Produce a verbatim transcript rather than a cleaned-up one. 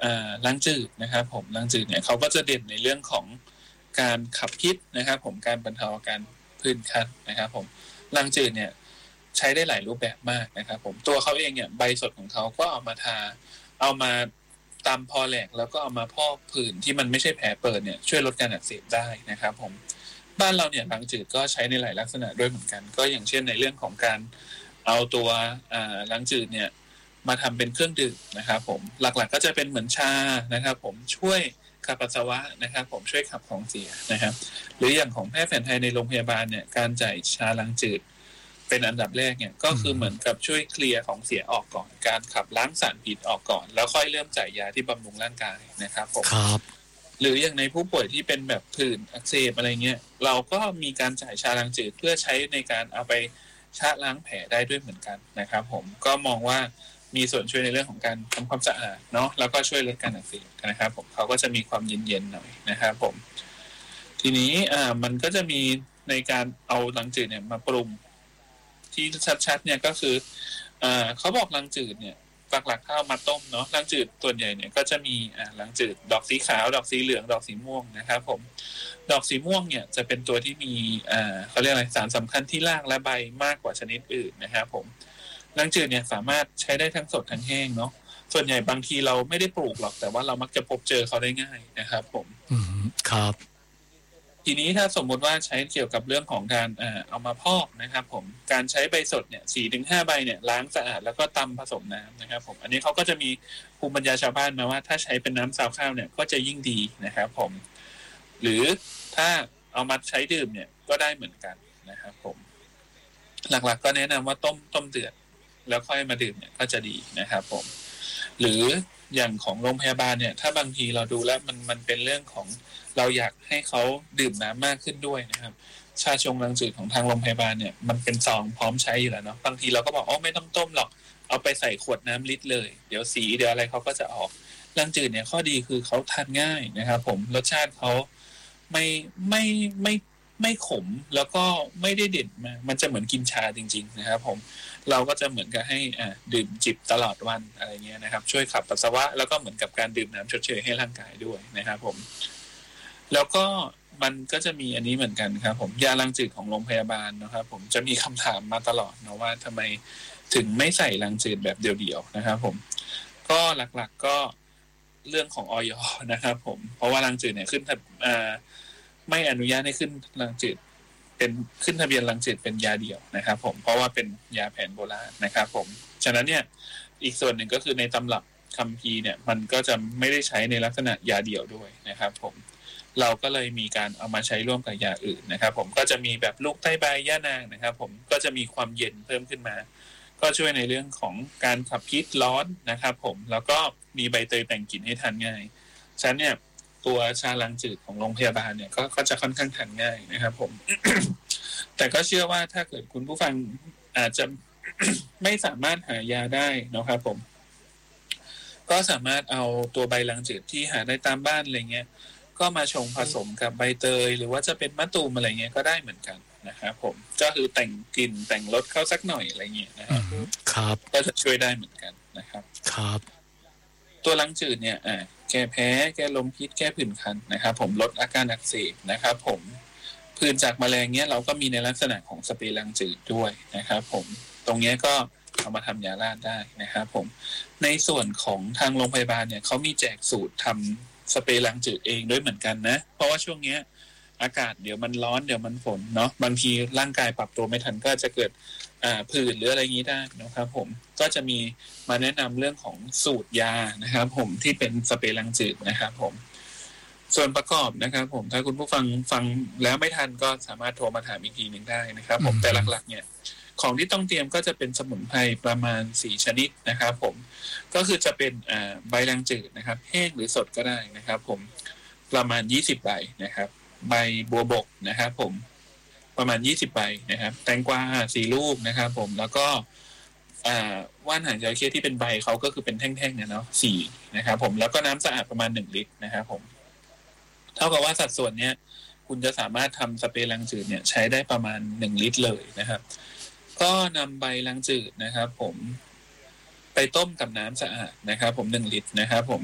ล้างจืดนะครับผมล้างจืดเนี่ยเขาก็จะเด่นในเรื่องของการขับพิษนะครับผมการบรรเทาอาการผื่นคันนะครับผมล้างจืดเนี่ยใช้ได้หลายรูปแบบมากนะครับผมตัวเขาเองเนี่ยใบสดของเขาก็เอามาทาเอามาตำพอแหลกแล้วก็เอามาพอกผื่นที่มันไม่ใช่แผลเปิดเนี่ยช่วยลดการอักเสบได้นะครับผมบ้านเราเนี่ยล้างจืดก็ใช้ในหลายลักษณะด้วยเหมือนกันก็อย่างเช่นในเรื่องของการเอาตัวล้างจืดเนี่ยมาทำเป็นเครื่องดื่มนะครับผมหลักๆ ก, ก็จะเป็นเหมือนชานะครับผมช่วยขับปัสสาวะนะครับผมช่วยขับของเสียนะครับหรืออย่างของแพทย์แผนไทยในโรงพยาบาลเนี่ยการจ่ายชาล้างจืดเป็นอันดับแรกเนี่ยก็คือเหมือนกับช่วยเคลียร์ของเสียออกก่อนการขับล้างสารพิษออกก่อนแล้วค่อยเริ่มจ่ายยาที่บำรุงร่างกายนะครับผมครับหรืออย่างในผู้ป่วยที่เป็นแบบผื่นอักเสบอะไรเงี้ยเราก็มีการจ่ายชาล้างจืดเพื่อใช้ในการเอาไปชะล้างแผลได้ด้วยเหมือนกันนะครับผมก็มองว่ามีส่วนช่วยในเรื่องของการทำความสะอาดเนาะแล้วก็ช่วยลดการอักเสบนะครับผมเขาก็จะมีความเย็นๆหน่อยนะครับผมทีนี้อ่ามันก็จะมีในการเอาล้างจืดเนี่ยมาปรุงที่ชัดๆเนี่ยก็คืออ่าเขาบอกล้างจืดเนี่ยหลักๆถ้าเอามาต้มเนาะล้างจืดส่วนใหญ่เนี่ยก็จะมีอ่าล้างจืดดอกสีขาวดอกสีเหลืองดอกสีม่วงนะครับผมดอกสีม่วงเนี่ยจะเป็นตัวที่มีอ่าเขาเรียกอะไรสารสำคัญที่รากและใบมากกว่าชนิดอื่นนะครับผมล้างจืดเนี่ยสามารถใช้ได้ทั้งสดทั้งแห้งเนาะส่วนใหญ่บางทีเราไม่ได้ปลูกหรอกแต่ว่าเรามักจะพบเจอเขาได้ง่ายนะครับผมอืมครับทีนี้ถ้าสมมุติว่าใช้เกี่ยวกับเรื่องของการเอ่อเอามาพอกนะครับผมการใช้ใบสดเนี่ย สี่ถึงห้า ใบเนี่ยล้างสะอาดแล้วก็ตำผสมน้ำนะครับผมอันนี้เขาก็จะมีภูมิปัญญาชาวบ้านมาว่าถ้าใช้เป็นน้ำซาวข้าวเนี่ยก็จะยิ่งดีนะครับผมหรือถ้าเอามาใช้ดื่มเนี่ยก็ได้เหมือนกันนะครับผมหลักๆ ก, ก็แนะนำว่าต้มต้มเดือดแล้วค่อยมาดื่มเนี่ยก็จะดีนะครับผมหรืออย่างของโรงพยาบาลเนี่ยถ้าบางทีเราดูแล้วมันมันเป็นเรื่องของเราอยากให้เขาดื่มน้ำมากขึ้นด้วยนะครับชาชงล้างจืดของทางโรงพยาบาลเนี่ยมันเป็นซองพร้อมใช้อยู่แล้วเนาะบางทีเราก็บอกอ๋อไม่ต้องต้มหรอกเอาไปใส่ขวดน้ำลิตรเลยเดี๋ยวสีเดี๋ยวอะไรเขาก็จะออกล้างจืดเนี่ยข้อดีคือเขาทานง่ายนะครับผมรสชาติเขาไม่ไม่ไม่ไม่ขมแล้วก็ไม่ได้เด่นมากมันจะเหมือนกินชาจริงๆนะครับผมเราก็จะเหมือนกับให้อ่าดื่มจิบตลอดวันอะไรเงี้ยนะครับช่วยขับปัสสาวะแล้วก็เหมือนกับการดื่มน้ำชดเชยให้ร่างกายด้วยนะครับผมแล้วก็มันก็จะมีอันนี้เหมือนกันครับผมยาล้างจืดของโรงพยาบาลนะครับผมจะมีคำถามมาตลอดนะว่าทำไมถึงไม่ใส่ล้างจืดแบบเดี่ยวๆนะครับผมก็หลักๆก็เรื่องของอย.นะครับผมเพราะว่าล้างจืดเนี่ยขึ้นอ่าไม่อนุญาตให้ขึ้นล้างจืดเป็นขึ้นทะเบียนล้างจืดเป็นยาเดี่ยวนะครับผมเพราะว่าเป็นยาแผนโบราณนะครับผมฉะนั้นเนี่ยอีกส่วนหนึ่งก็คือในตำรับคัมภีร์เนี่ยมันก็จะไม่ได้ใช้ในลักษณะยาเดี่ยวด้วยนะครับผมเราก็เลยมีการเอามาใช้ร่วมกับยาอื่นนะครับผมก็จะมีแบบลูกใต้ใบย่านางนะครับผมก็จะมีความเย็นเพิ่มขึ้นมาก็ช่วยในเรื่องของการขับพิษร้อนนะครับผมแล้วก็มีใบเตยแต่งกลิ่นให้ทานง่ายฉะนั้นเนี่ยตัวชาล้างจืดของโรงพยาบาลเนี่ยก็ก็จะค่อนข้างทานง่ายนะครับผม แต่ก็เชื่อว่าถ้าเกิดคุณผู้ฟังอาจจะ ไม่สามารถหายาได้นะครับผมก็สามารถเอาตัวใบล้างจืดที่หาได้ตามบ้านอะไรเงี้ยก็มาชงผสมกับใบเตยหรือว่าจะเป็นมะตูมอะไรเงี้ยก็ได้เหมือนกันนะครับผมก็คือแต่งกลิ่นแต่งรสเข้าสักหน่อยอะไรเงี้ยนะครับครับก็จะช่วยได้เหมือนกันนะครับครับตัวล้างจืดเนี่ยอ่าแก้แพ้แก้ลมพิษแก้ผื่นคันนะครับผมลดอาการอักเสบนะครับผมผื่นจากแมลงเนี้ยเราก็มีในลักษณะของสเปรย์ล้างจืดด้วยนะครับผมตรงนี้ก็เอามาทำยาลาดได้นะครับผมในส่วนของทางโรงพยาบาลเนี่ยเขามีแจกสูตรทำสเปรย์ล้างจืดเองด้วยเหมือนกันนะเพราะว่าช่วงนี้อากาศเดี๋ยวมันร้อนเดี๋ยวมันฝนเนาะบางทีร่างกายปรับตัวไม่ทันก็จะเกิดอ่าผื่นหรืออะไรอย่างนี้ได้นะครับผมก็จะมีมาแนะนำเรื่องของสูตรยานะครับผมที่เป็นสเปรย์ล้างจืดนะครับผมส่วนประกอบนะครับผมถ้าคุณผู้ฟังฟังแล้วไม่ทันก็สามารถโทรมาถามอีกทีนึงได้นะครับผมแต่หลักๆเนี่ยของที่ต้องเตรียมก็จะเป็นสมุนไพรประมาณสี่ชนิดนะครับผมก็คือจะเป็นอ่าใบล้างจืดนะครับแห้งหรือสดก็ได้นะครับผมประมาณยี่สิบใบนะครับใบบัวบกนะครับผมประมาณยี่สิบใบนะครับแตงกวาสี่ลูกนะครับผมแล้วก็อ่าว่านหางจระเข้ที่เป็นใบเขาก็คือเป็นแท่งๆเนี่ยเนาะสี่นะครับผมแล้วก็น้ำสะอาดประมาณหนึ่งลิตรนะครับผมเท่ากับว่าสัดส่วนเนี้ยคุณจะสามารถทำสเปรย์ล้างจืดเนี่ยใช้ได้ประมาณหนึ่งลิตรเลยนะครับก็นำใบล้างจืดนะครับผมไปต้มกับน้ำสะอาดนะครับผมหนึ่งลิตรนะครับผม